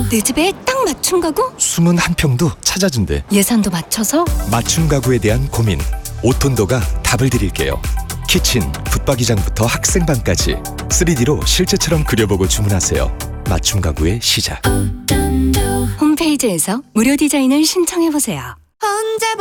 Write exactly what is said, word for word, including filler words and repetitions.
내 집에 딱 맞춤 가구? 숨은 한 평도 찾아준대. 예산도 맞춰서? 맞춤 가구에 대한 고민, 오톤도가 답을 드릴게요. 키친, 붙박이장부터 학생방까지 쓰리디로 실제처럼 그려보고 주문하세요. 맞춤 가구의 시작. 홈페이지에서 무료 디자인을 신청해보세요. 혼자